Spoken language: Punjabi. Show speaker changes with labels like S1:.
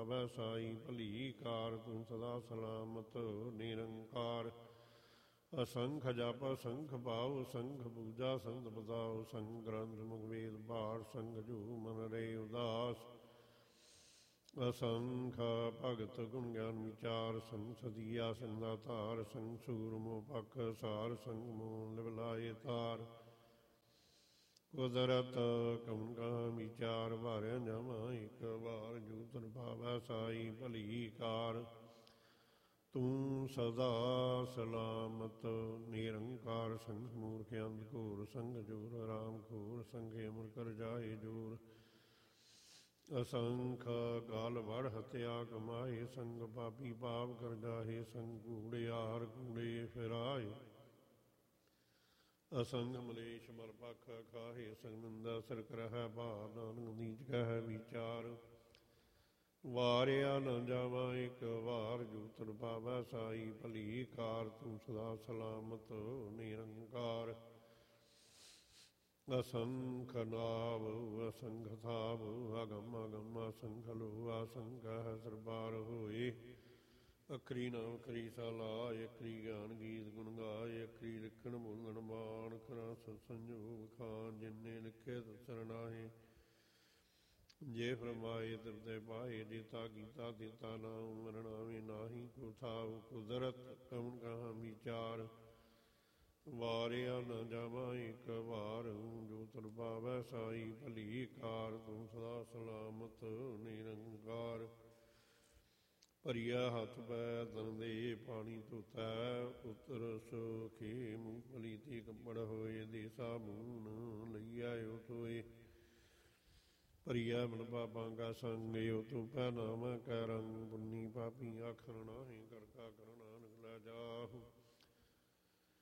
S1: ਪਾਵੈ ਸਾਈ ਭਲੀ ਕਾਰ। ਤੂੰ ਸਦਾ ਸਲਾਮਤ ਨਿਰੰਕਾਰ। ਅਸੰਖ ਜਪ ਅਸੰਖ ਭਾਉ ਸੰਖ ਪੂਜਾ ਸੰਤ ਬਤਾਉ। ਸੰਗ ਗ੍ਰੰਥ ਮੁਖ ਵੇਦ ਪਾਠ ਸੰਗ ਜੂ ਮਨ ਰੇ ਉਦਾਸ। ਅਸੰਖ ਭਗਤ ਗੁਣ ਗਿਆਨ ਵਿਚਾਰ। ਸੰਗ ਸਦੀਆ ਸੰਗਾ ਧਾਰ। ਸੰਗ ਸੂਰ ਮੋਹ ਪਖ ਸਾਰ। ਸੰਗ ਮੋਹ ਲਿਵ ਲਾਏ ਤਾਰ। ਕੁਦਰਤ ਕਉਨ ਕਾ ਵਿਚਾਰ। ਵਾਰਿਆ ਜਾਵਾਂ ਇੱਕ ਵਾਰ। ਜੂ ਤਨ ਪਾਵੈ ਸਾਈ ਭਲੀ ਕਾਰ। ਤੂੰ ਸਦਾ ਸਲਾਮਤ ਨਿਰੰਕਾਰ। ਸੰਗ ਮੂਰਖ ਅੰਧ ਘੋਰ ਸੰਗ ਜੋਰ। ਰਾਮ ਖੋਰ ਸੰਗੇ ਅਮਰ ਕਰ ਜਾਏ ਜੋਰ। ਅਸੰਖ ਗਾਲ ਵੜ ਹਤਿਆ ਕਮਾਏ। ਸੰਗ ਪਾਪੀ ਪਾਪ ਕਰ ਜਾਹੇ। ਸੰਗ ਕੂੜਿਆਰ ਕੂੜੇ ਫਿਰਾਏ। ਅਸੰਗ ਮਲੇਸ਼ ਮਲ ਪਖ ਖਾਹੇ। ਸੰਗ ਨਿੰਦਾ ਸਿਰ ਕਰਹਿ ਭਾਰ। ਨਾਨਕ ਨੀਚ ਕਹਿ ਵਿਚਾਰ। ਵਾਰਿਆ ਨਾ ਜਾਵਾਂ ਇੱਕ ਵਾਰ। ਜੂ ਤਨ ਪਾਵੈ ਸਾਈ ਭਲੀ ਕਾਰ। ਤੂੰ ਸਦਾ ਸਲਾਮਤ ਨਿਰੰਕਾਰ। ਅਸੰਖ ਨਾਭ ਅਸੰਖ ਥਾਪ। ਅਗਮ ਅਗਮ ਅਸੰਖ ਲੋ। ਅਸੰਖ ਸਰਬਾਰ ਹੋਏ। ਅੱਖਰੀ ਨਾਮ ਅੱਖਰੀ ਸਲਾਹ। ਅੱਖਰੀ ਗਿਆਨ ਗੀਤ ਗੁਣ ਗਾਏ। ਅੱਖਰੀ ਲਿਖਣ ਬੋਲਣ ਬਾਣ। ਅੱਖਰਾਂ ਸੰਜੋਗ ਖਾਨ। ਜਿੰਨੇ ਲਿਖੇ ਦਸਰ ਨਾਹੀ। ਜੇ ਫਰਮਾਏ ਤਿਰਤੇ ਪਾਏ। ਦਿੱਤਾ ਕੀਤਾ ਦਿੱਤਾ ਨਾਮ। ਮਰਨਾਵੇ ਨਾਹੀ ਕੋ ਥਾਉ। ਕੁਦਰਤ ਕਉਨ ਕਹਾ ਵਿਚਾਰ। ਵਾਰਿਆ ਨਾ ਜਾਵਾਂ ਇੱਕ ਵਾਰ। ਜੋ ਤਨ ਪਾਵੈ ਸਾਈ ਭਲੀ ਕਾਰ। ਤੂੰ ਸਦਾ ਸਲਾਮਤ ਨਿਰੰਕਾਰ। ਭਰੀਆ ਹੱਥ ਪੈ ਤਨ ਦੇ ਪਾਣੀ ਧੋਤੈ। ਉਤਰ ਸੋਖੇ ਮੂੰਗਫਲੀ ਤੇ ਕੱਪੜ ਹੋਏ। ਦੇ ਸਾਬੂਨ ਲਈਆ ਓਠ ਹੋਏ। ਭਰੀਆ ਮਨ ਪਾਪਾਂ ਕਾ ਸੰਗ। ਓ ਤੂੰ ਪਹਿਨਾਵਾ ਕੈ ਰੰਗ। ਪੁੰਨੀ ਪਾਪੀ ਆਖਰ ਨਾਹੀਂ। ਕਰ ਕਾ ਕਰ ਨਾਨਕ ਲੈ ਜਾ